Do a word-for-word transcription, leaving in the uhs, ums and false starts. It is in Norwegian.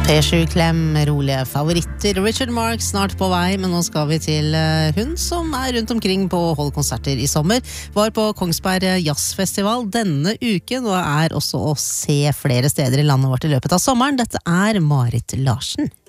P sju Klem, rolige favoritter. Richard Marx snart på vei, men nå skal vi til hun som er rundt omkring på holdkonserter i sommer. Var på Kongsberg Jazzfestival denne uken, og er også å se flere steder i landet vårt i løpet av sommeren. Dette er Marit Larsen.